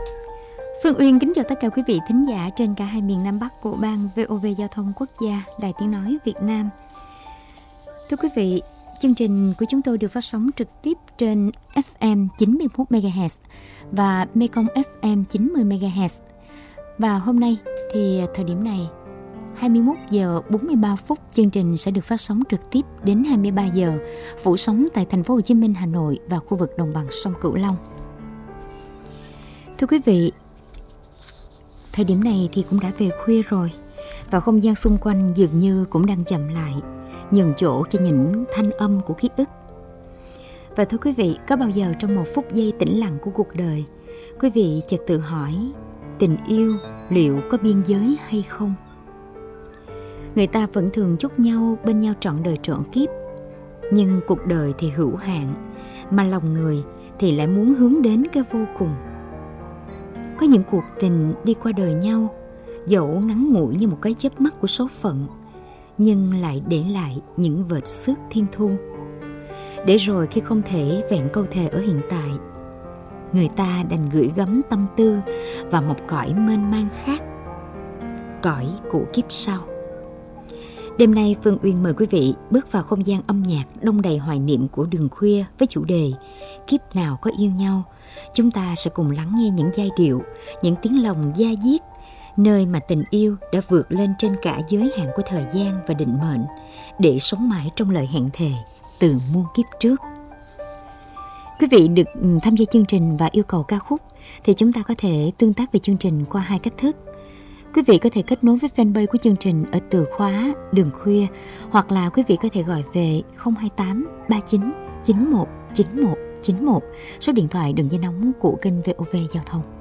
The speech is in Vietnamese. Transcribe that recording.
Phương Uyên kính chào tất cả quý vị thính giả trên cả hai miền Nam Bắc của ban VOV Giao thông Quốc gia, Đài Tiếng nói Việt Nam. Thưa quý vị, chương trình của chúng tôi được phát sóng trực tiếp trên FM 91 MHz và Mekong FM 90 MHz. Và hôm nay thì thời điểm này 21 giờ 43 phút chương trình sẽ được phát sóng trực tiếp đến 23 giờ, phủ sóng tại thành phố Hồ Chí Minh, Hà Nội và khu vực đồng bằng sông Cửu Long. Thưa quý vị, thời điểm này thì cũng đã về khuya rồi và không gian xung quanh dường như cũng đang chậm lại, nhường chỗ cho những thanh âm của ký ức. Và thưa quý vị, có bao giờ trong một phút giây tĩnh lặng của cuộc đời, quý vị chợt tự hỏi tình yêu liệu có biên giới hay không? Người ta vẫn thường chúc nhau bên nhau trọn đời trọn kiếp, nhưng cuộc đời thì hữu hạn, mà lòng người thì lại muốn hướng đến cái vô cùng. Có những cuộc tình đi qua đời nhau, dẫu ngắn ngủi như một cái chớp mắt của số phận, nhưng lại để lại những vệt xước thiên thu. Để rồi khi không thể vẹn câu thề ở hiện tại, người ta đành gửi gắm tâm tư vào một cõi mênh mang khác, cõi của kiếp sau. Đêm nay Phương Uyên mời quý vị bước vào không gian âm nhạc đông đầy hoài niệm của đường khuya với chủ đề Kiếp nào có yêu nhau. Chúng ta sẽ cùng lắng nghe những giai điệu, những tiếng lòng da diết, nơi mà tình yêu đã vượt lên trên cả giới hạn của thời gian và định mệnh, để sống mãi trong lời hẹn thề từ muôn kiếp trước. Quý vị được tham gia chương trình và yêu cầu ca khúc thì chúng ta có thể tương tác về chương trình qua hai cách thức. Quý vị có thể kết nối với fanpage của chương trình ở từ khóa Đường Khuya, hoặc là quý vị có thể gọi về 028 39 91 91 91, số điện thoại đường dây nóng của kênh VOV Giao thông.